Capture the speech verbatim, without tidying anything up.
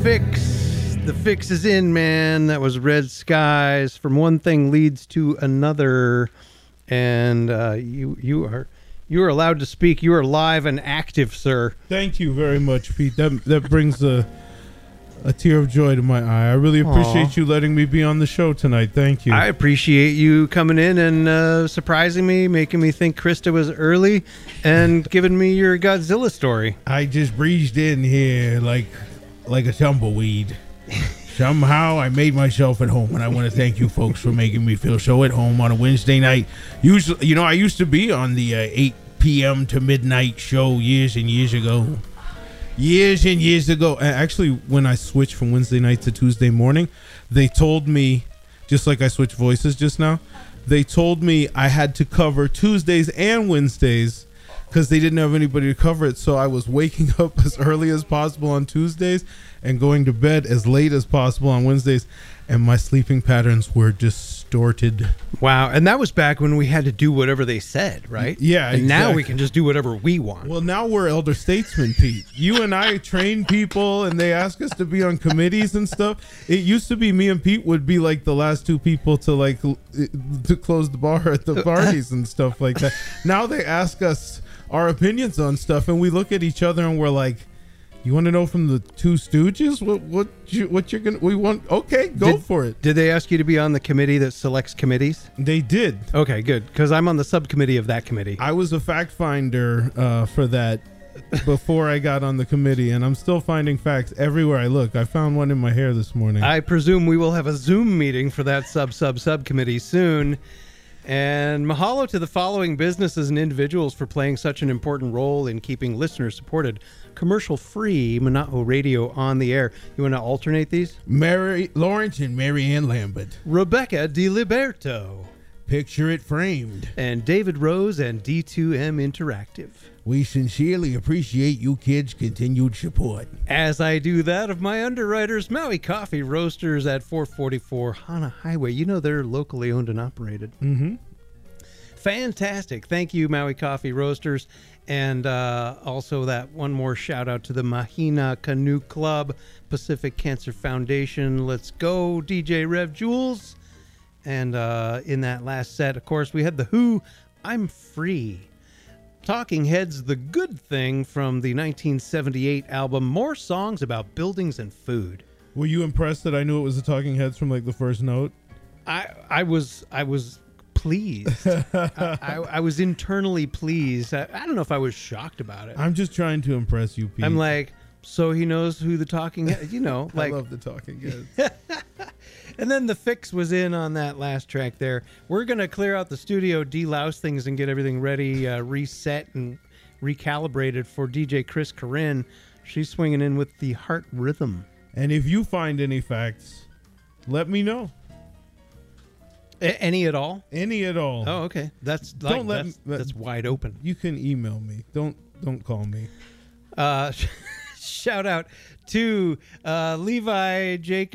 fix. The fix is in, man. That was Red Skies. From one thing leads to another, and uh, you you are you are allowed to speak. You are live and active, sir. Thank you very much, Pete. That that brings a a tear of joy to my eye. I really appreciate Aww. you letting me be on the show tonight. Thank you. I appreciate you coming in and uh, surprising me, making me think Krista was early, and giving me your Godzilla story. I just breezed in here like like a tumbleweed. Somehow I made myself at home, and I want to thank you folks for making me feel so at home on a Wednesday night. Usually, you know, I used to be on the uh, eight p.m. to midnight show years and years ago. Years and years ago. Actually, when I switched from Wednesday night to Tuesday morning, they told me, just like I switched voices just now, they told me I had to cover Tuesdays and Wednesdays because they didn't have anybody to cover it. So I was waking up as early as possible on Tuesdays and going to bed as late as possible on Wednesdays, and my sleeping patterns were distorted. Wow, and that was back when we had to do whatever they said, right? Yeah, and now exactly. we can just do whatever we want. Well, now we're elder statesmen, Pete. You and I train people, and they ask us to be on committees and stuff. It used to be me and Pete would be like the last two people to like to close the bar at the parties and stuff like that. Now they ask us our opinions on stuff, and we look at each other and we're like, "You want to know from the Two Stooges what what you, what you're gonna we want? Okay, go did, for it." Did they ask you to be on the committee that selects committees? They did. Okay, good, because I'm on the subcommittee of that committee. I was a fact finder uh, for that before I got on the committee, and I'm still finding facts everywhere I look. I found one in my hair this morning. I presume we will have a Zoom meeting for that sub sub subcommittee soon. And mahalo to the following businesses and individuals for playing such an important role in keeping listener-supported, commercial-free Mana'o Radio on the air. You want to alternate these? Mary Lawrence and Mary Ann Lambert. Rebecca DiLiberto. Picture It Framed. And David Rose and D two M Interactive. We sincerely appreciate you kids' continued support. As I do that of my underwriters, Maui Coffee Roasters at four forty-four Hana Highway. You know they're locally owned and operated. Mm-hmm. Fantastic. Thank you, Maui Coffee Roasters. And uh, also that one more shout out to the Mahina Canoe Club, Pacific Cancer Foundation. Let's go, D J Rev Jules. And uh, in that last set, of course, we had The Who, I'm Free. Talking Heads, The Good Thing from the nineteen seventy-eight album, More Songs About Buildings and Food. Were you impressed that I knew it was the Talking Heads from like the first note? I I was I was pleased. I, I, I was internally pleased. I, I don't know if I was shocked about it. I'm just trying to impress you, Pete. I'm like, so he knows who the Talking Heads, you know, like. I love the Talking Heads. And then the fix was in on that last track there. We're going to clear out the studio, de-louse things, and get everything ready, uh, reset and recalibrated for D J Chris Corinne. She's swinging in with the Heart Rhythm. And if you find any facts, let me know. A- any at all? Any at all. Oh, okay. That's like, Don't let that's, me- that's wide open. You can email me. Don't don't call me. Uh, shout out to uh, Levi Jacob.